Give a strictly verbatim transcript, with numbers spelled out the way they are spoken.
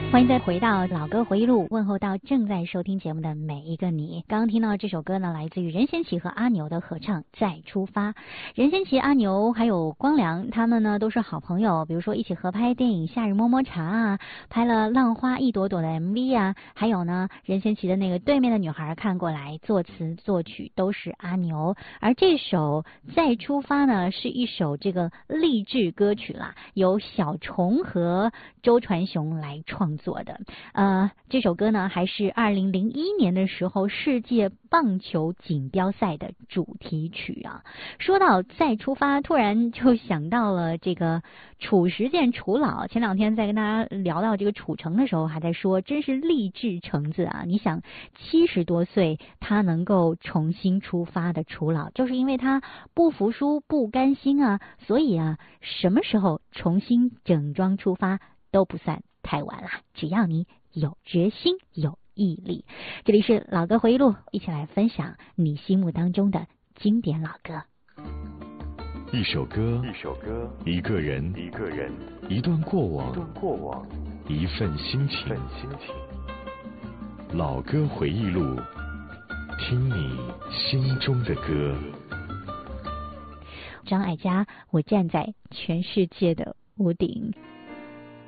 欢迎再回到老歌回忆录，问候到正在收听节目的每一个你。刚刚听到这首歌呢，来自于任贤齐和阿牛的合唱《再出发》。任贤齐、阿牛还有光良，他们呢都是好朋友，比如说一起合拍电影《夏日么么茶》啊，拍了《浪花一朵朵》的 M V 啊，还有呢任贤齐的那个《对面的女孩看过来》，作词作曲都是阿牛。而这首《再出发》呢，是一首这个励志歌曲啦，由小虫和周传雄来创做的。呃，这首歌呢还是二零零一年的时候世界棒球锦标赛的主题曲啊。说到再出发，突然就想到了这个褚时健褚老。前两天在跟大家聊到这个褚橙的时候，还在说真是励志橙子啊！你想七十多岁他能够重新出发的褚老，就是因为他不服输不甘心啊，所以啊什么时候重新整装出发都不算太晚了，只要你有决心有毅力。这里是老歌回忆录，一起来分享你心目当中的经典老歌。 一首歌， 一首歌， 一个人， 一个人， 一段过往， 一段过往， 一份心情， 一份心情。 老歌回忆录，听你心中的歌。 张艾嘉，我站在全世界的屋顶。